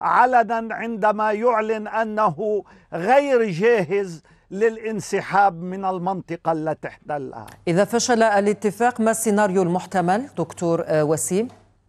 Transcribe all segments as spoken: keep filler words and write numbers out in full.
علنا عندما يعلن أنه غير جاهز للانسحاب من المنطقة التي احتلها. إذا فشل الاتفاق ما السيناريو المحتمل دكتور وسيم؟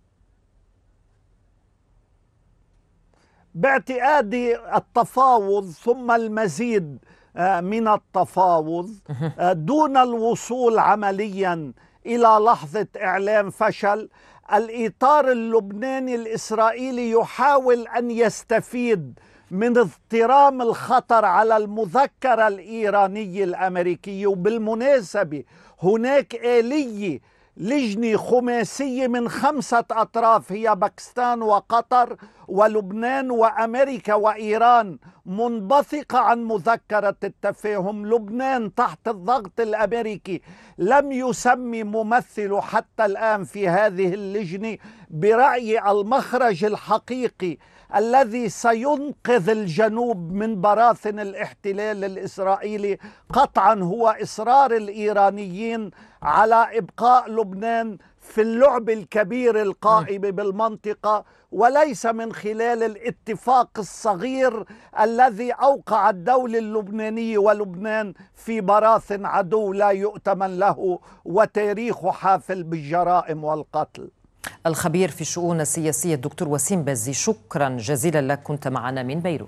باعتقادي التفاوض ثم المزيد من التفاوض دون الوصول عمليا إلى لحظة إعلان فشل. الإطار اللبناني الإسرائيلي يحاول أن يستفيد من اضطرام الخطر على المذكرة الإيرانية الأمريكية. وبالمناسبة هناك آلية لجنة خماسية من خمسة أطراف هي باكستان وقطر ولبنان وأمريكا وإيران منبثقة عن مذكرة التفاهم. لبنان تحت الضغط الأمريكي لم يسمي ممثله حتى الآن في هذه اللجنة. برأيي المخرج الحقيقي الذي سينقذ الجنوب من براثن الاحتلال الإسرائيلي قطعا هو إصرار الإيرانيين على إبقاء لبنان في اللعب الكبير القائم بالمنطقة، وليس من خلال الاتفاق الصغير الذي أوقع الدولة اللبنانية ولبنان في براثن عدو لا يؤتمن له وتاريخه حافل بالجرائم والقتل. الخبير في الشؤون السياسية الدكتور وسيم بازي، شكرا جزيلا لك، كنت معنا من بيروت.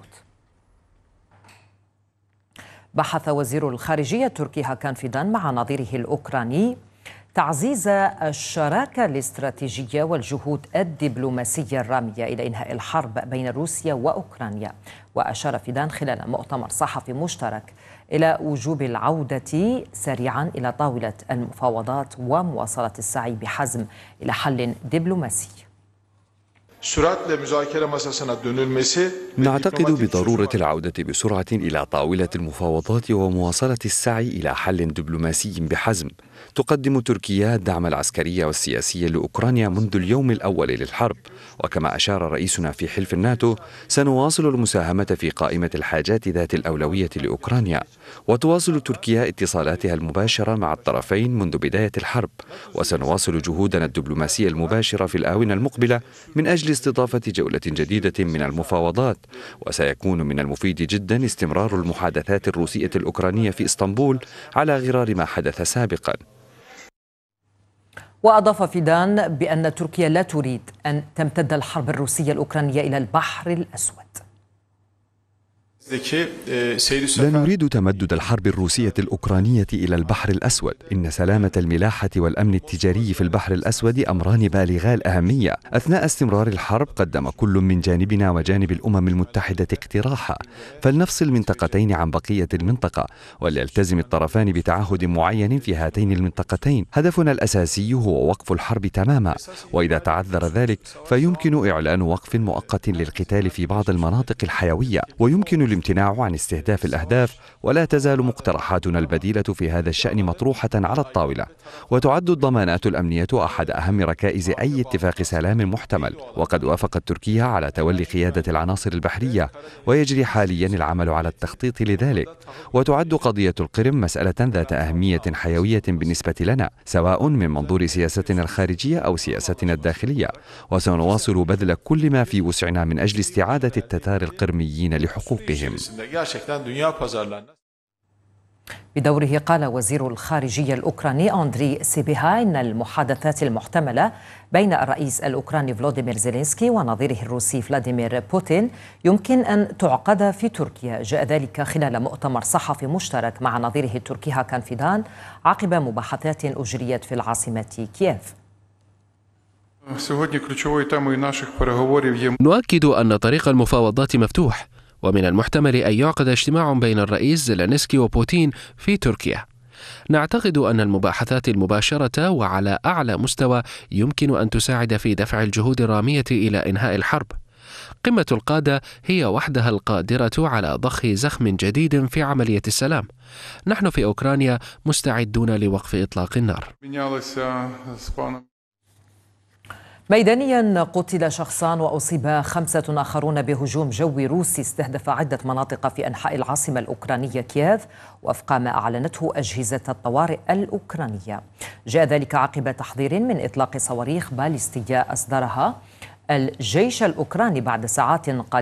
بحث وزير الخارجية التركي هاكان فيدان مع نظيره الأوكراني تعزيز الشراكة الاستراتيجية والجهود الدبلوماسية الرامية إلى إنهاء الحرب بين روسيا وأوكرانيا. وأشار فيدان خلال مؤتمر صحفي مشترك إلى وجوب العودة سريعا إلى طاولة المفاوضات ومواصلة السعي بحزم إلى حل دبلوماسي. نعتقد بضرورة العودة بسرعة إلى طاولة المفاوضات ومواصلة السعي إلى حل دبلوماسي بحزم. تقدم تركيا الدعم العسكري والسياسي لأوكرانيا منذ اليوم الأول للحرب، وكما أشار رئيسنا في حلف الناتو سنواصل المساهمة في قائمة الحاجات ذات الأولوية لأوكرانيا. وتواصل تركيا اتصالاتها المباشرة مع الطرفين منذ بداية الحرب، وسنواصل جهودنا الدبلوماسية المباشرة في الآونة المقبلة من أجل استضافة جولة جديدة من المفاوضات. وسيكون من المفيد جدا استمرار المحادثات الروسية الأوكرانية في إسطنبول على غرار ما حدث سابقا. وأضاف فيدان بأن تركيا لا تريد أن تمتد الحرب الروسية الأوكرانية إلى البحر الأسود. لا نريد تمدد الحرب الروسية الأوكرانية إلى البحر الأسود. إن سلامة الملاحة والأمن التجاري في البحر الأسود أمران بالغا الأهمية. أثناء استمرار الحرب قدم كل من جانبنا وجانب الأمم المتحدة اقتراحا، فلنفصل منطقتين عن بقية المنطقة، وليلتزم الطرفان بتعهد معين في هاتين المنطقتين. هدفنا الأساسي هو وقف الحرب تماما، وإذا تعذر ذلك فيمكن إعلان وقف مؤقت للقتال في بعض المناطق الحيوية، ويمكن الامتناع عن استهداف الأهداف. ولا تزال مقترحاتنا البديلة في هذا الشأن مطروحة على الطاولة. وتعد الضمانات الأمنية أحد أهم ركائز أي اتفاق سلام محتمل، وقد وافقت تركيا على تولي قيادة العناصر البحرية، ويجري حاليا العمل على التخطيط لذلك. وتعد قضية القرم مسألة ذات أهمية حيوية بالنسبة لنا، سواء من منظور سياستنا الخارجية أو سياستنا الداخلية، وسنواصل بذل كل ما في وسعنا من أجل استعادة التتار القرميين لحقوقهم. بدوره قال وزير الخارجية الأوكراني أندري سيبيها إن المحادثات المحتملة بين الرئيس الأوكراني فلوديمير زيلينسكي ونظيره الروسي فلاديمير بوتين يمكن أن تعقد في تركيا. جاء ذلك خلال مؤتمر صحفي مشترك مع نظيره التركي هاكان فيدان عقب مباحثات أجريت في العاصمة كييف. نؤكد أن طريق المفاوضات مفتوح، ومن المحتمل أن يعقد اجتماع بين الرئيس زيلينسكي وبوتين في تركيا. نعتقد أن المباحثات المباشرة وعلى أعلى مستوى يمكن أن تساعد في دفع الجهود الرامية إلى إنهاء الحرب. قمة القادة هي وحدها القادرة على ضخ زخم جديد في عملية السلام. نحن في أوكرانيا مستعدون لوقف إطلاق النار. ميدانيا قتل شخصان وأصيب خمسة آخرون بهجوم جوي روسي استهدف عدة مناطق في أنحاء العاصمة الأوكرانية كييف، وفق ما أعلنته أجهزة الطوارئ الأوكرانية. جاء ذلك عقب تحذير من إطلاق صواريخ باليستية أصدرها الجيش الأوكراني بعد ساعات قليلة